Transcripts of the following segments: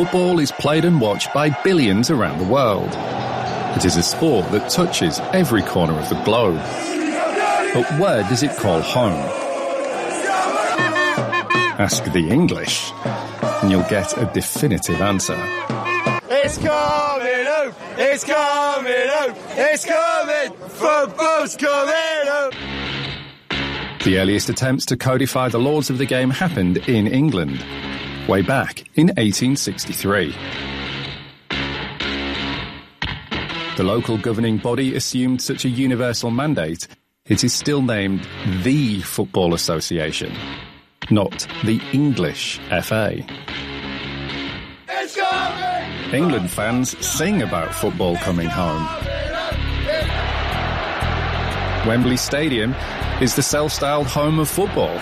football is played and watched by billions around the world. It is a sport that touches every corner of the globe. But where does it call home? Ask the English, and you'll get a definitive answer. It's coming home! It's coming home! It's coming! Football's coming home! The earliest attempts to codify the laws of the game happened in England, way back in 1863. The local governing body assumed such a universal mandate, it is still named the Football Association, not the English FA. England fans sing about football coming home. Wembley Stadium is the self-styled home of football.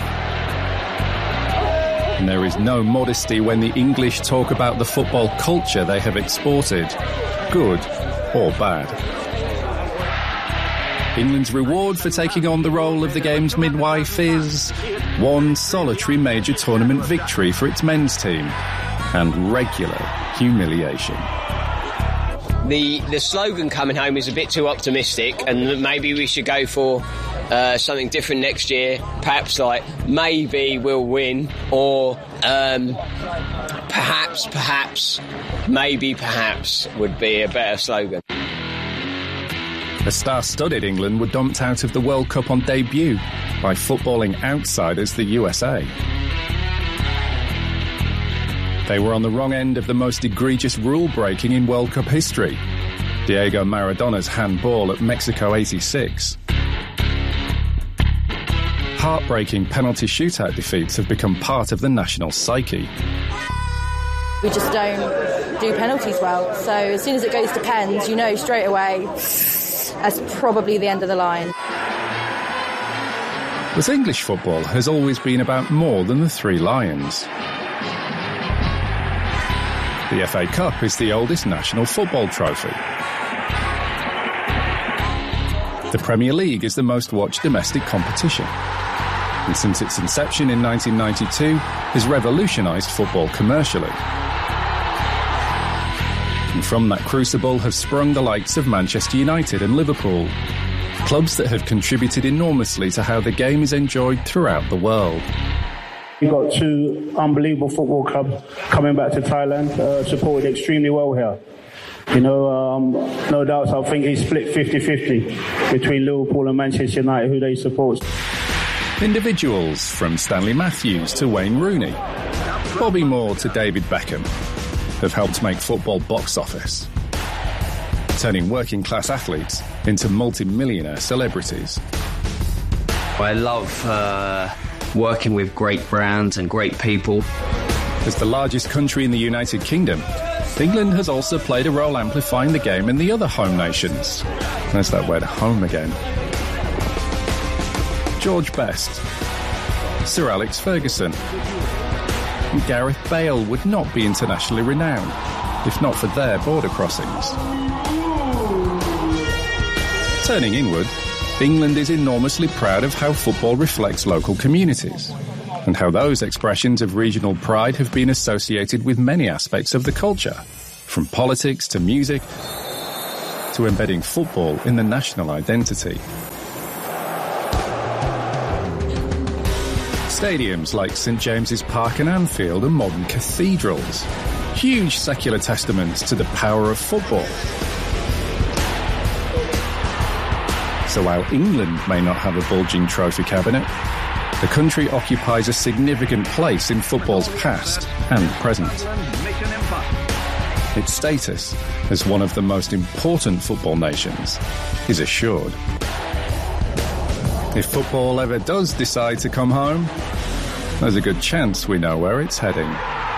And there is no modesty when the English talk about the football culture they have exported, good or bad. England's reward for taking on the role of the game's midwife is one solitary major tournament victory for its men's team and regular humiliation. The slogan coming home is a bit too optimistic, and maybe we should go for something different next year. Perhaps like maybe we'll win, or perhaps, maybe perhaps would be a better slogan. The star-studded England were dumped out of the World Cup on debut by footballing outsiders the USA. They were on the wrong end of the most egregious rule-breaking in World Cup history, Diego Maradona's handball at Mexico '86. Heartbreaking penalty shootout defeats have become part of the national psyche. We just don't do penalties well, so as soon as it goes to pens, you know straight away that's probably the end of the line. But English football has always been about more than the Three Lions. The FA Cup is the oldest national football trophy. The Premier League is the most watched domestic competition, and since its inception in 1992, has revolutionised football commercially. And from that crucible have sprung the likes of Manchester United and Liverpool, clubs that have contributed enormously to how the game is enjoyed throughout the world. We've got two unbelievable football clubs coming back to Thailand, supported extremely well here. You know, no doubts, I think it's split 50-50 between Liverpool and Manchester United, who they support. Individuals from Stanley Matthews to Wayne Rooney, Bobby Moore to David Beckham, have helped make football box office, turning working-class athletes into multi-millionaire celebrities. I love working with great brands and great people. As the largest country in the United Kingdom, England has also played a role amplifying the game in the other home nations. There's that word home again. George Best, Sir Alex Ferguson, and Gareth Bale would not be internationally renowned if not for their border crossings. Turning inward, England is enormously proud of how football reflects local communities, and how those expressions of regional pride have been associated with many aspects of the culture, from politics to music, to embedding football in the national identity. Stadiums like St James's Park and Anfield are modern cathedrals, huge secular testaments to the power of football. So while England may not have a bulging trophy cabinet, the country occupies a significant place in football's past and present. Its status as one of the most important football nations is assured. If football ever does decide to come home, there's a good chance we know where it's heading.